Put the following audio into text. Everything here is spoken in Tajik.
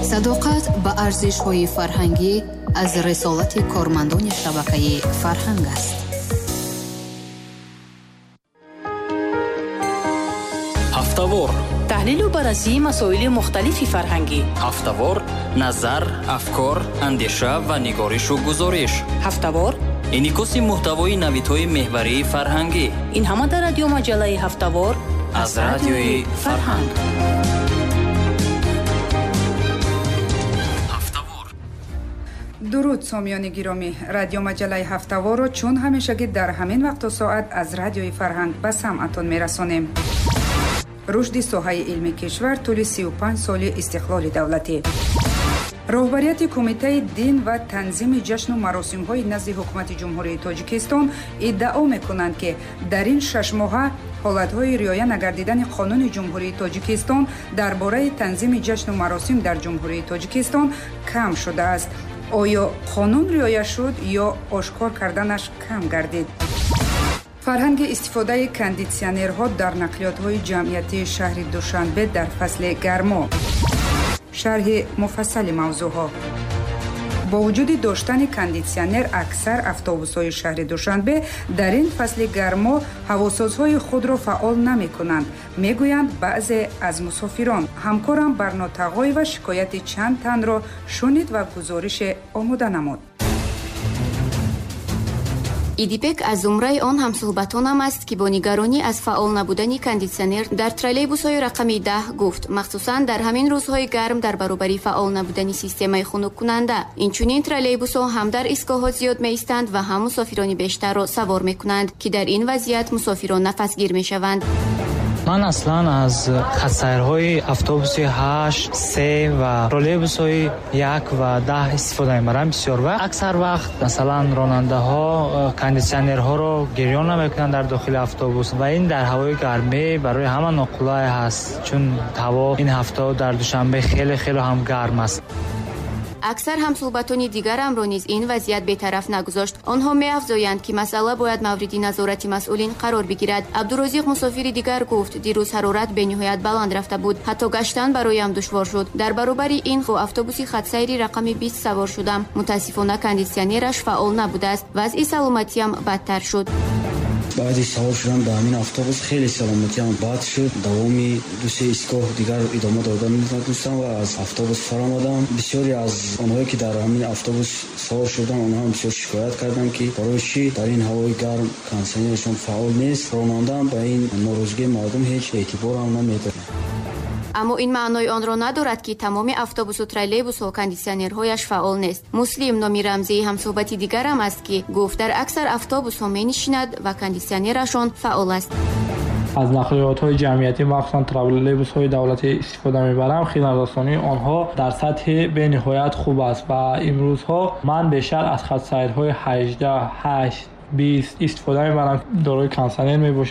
садоқат ба арзишҳои фарҳангӣ аз рисолати кормандони шабакаи фарҳанг аст. ҳафтавор таҳлилу баррасии масоили мухталифи фарҳангӣ. ҳафтавор назар, афкор, андеша ва нигоришу гузориш. ҳафтавор инъикоси муҳтавои навидҳои меҳварии фарҳангӣ. ин ҳама дар радио маҷаллаи ҳафтавор аз радиои фарҳанг. дуруд сомиёни гиромӣ, радио маҷаллаи ҳафтаворро чун ҳамешагӣ дар ҳамин вақту соат аз радиои фарҳанг ба самъатон мерасонем. рушди соҳаи илми кишвар тӯли 35 соли истиқлоли давлатӣ. роҳбарияти кумитаи дин ва танзими ҷашну маросимҳои назди ҳукумати ҷумҳурии тоҷикистон иддао мекунанд ки дар ин 6 моҳа ҳолатҳои риоя нагардидани қонуни ҷумҳурии тоҷикистон дар бораи танзими ҷашну маросим дар ҷумҳурии тоҷикистон кам шудааст. оё қонун риоя шуд ё ошкор карданаш кам гардид? фарҳанги истифодаи кондитсионерҳо дар нақлиётҳои ҷамъиятии шаҳри душанбе дар фасли гармо. шарҳи муфассали мавзӯъҳо. бо вуҷуди доштани кондитсионер аксар автобусҳои шаҳри душанбе дар ин фасли гармо ҳавосозҳои худро фаъол намекунанд, мегӯянд баъзе аз мусофирон. ҳамкорам Барно Тағоева шикояти чанд танро шунид ва гузорише омода намуд. идипек аз зумраи он ҳамсуҳбатонам аст ки бо нигаронӣ аз фаъол набудани кондитсионер дар троллейбусҳои рақами 10 гуфт, махсусан дар ҳамин рӯзҳои гарм дар баробари фаъол набудани системаи хунуккунанда. инчунин троллейбусҳо ҳам дар истгоҳҳо зиёд меистанд ва ҳам мусофирони бештарро савор мекунанд, ки дар ин вазъият мусофирон нафасгир мешаванд. ман аслан аз хатсайрҳои автобуси 8, 3 ва троллейбусҳои 1 ва 10 истифода мебарам бисёр вақт. аксар вақт масалан ронандаҳо кондитсионерҳоро гирён намекунанд дар дохили автобус ва ин дар ҳавои гармӣ барои ҳама ноқулай ҳаст, чун ҳаво ин ҳафта дар душанбе хеле ҳам гарм аст. аксар ҳамсуҳбатони дигарамро низ ин вазъият бетараф нагузошт. онҳо меафзоянд ки масъала бояд мавриди назорати масъулин қарор бигирад. абдурозиқ мусофири дигар гуфт, дирӯз ҳарорат бениҳоят баланд рафта буд, ҳатто гаштан бароям душвор шуд. дар баробари ин бо автобуси хатсайри рақами 20 савор шудам. мутаассифона кондитсионераш фаъол набудааст. вазъи саломатиам бадтар шуд. баъди савор шудан ба ҳамин автобус хеле саломатиам бад шуд. давоми дусе истгоҳ дигар идома дода метавонистам ва аз автобус фаромадам. бисёре аз онҳое ки дар ҳамин автобус савор шуданд, онҳо бисёр шикоят карданд ки барои чӣ дар ин ҳавои гарм кондитсионерашон фаъол нест. ронандаам ба ин норӯзигии мардум ҳеҷ эътиборам намедод. аммо ин маънои онро надорад ки тамоми автобусу троллейбусҳо кондитсионерҳояш фаъол нест. муслим номи рамзии ҳамсуҳбати дигарам аст ки гуфт дар аксар автобусҳо менишинад ва кондитсионерашон фаъол аст. аз нақлиётҳои ҷамъиятӣ махсусан троллейбусҳои давлатӣ истифода мебарам. хизматрасонии онҳо дар сатҳи бениҳоят хуб аст ва имрӯзҳо ман бештар аз хатсайрҳои 18, 8, 20 истифода мебарам. дорои кондитсионер мебошад.